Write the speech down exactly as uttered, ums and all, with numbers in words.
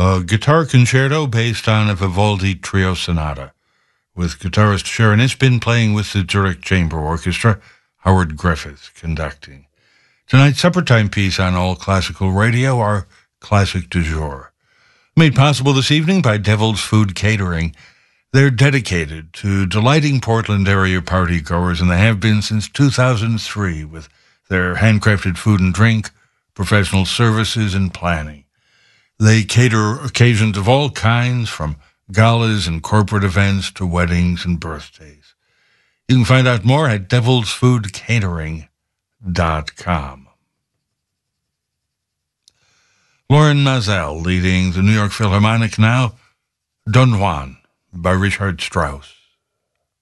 a guitar concerto based on a Vivaldi trio sonata, with guitarist Sharon Ispin playing with the Zurich Chamber Orchestra, Howard Griffith conducting. Tonight's suppertime piece on All Classical Radio, our Classic du Jour. Made possible this evening by Devil's Food Catering. They're dedicated to delighting Portland area partygoers, and they have been since two thousand three with their handcrafted food and drink, professional services, and planning. They cater occasions of all kinds, from galas and corporate events to weddings and birthdays. You can find out more at devils food catering dot com. Lauren Mazel leading the New York Philharmonic now, Don Juan by Richard Strauss.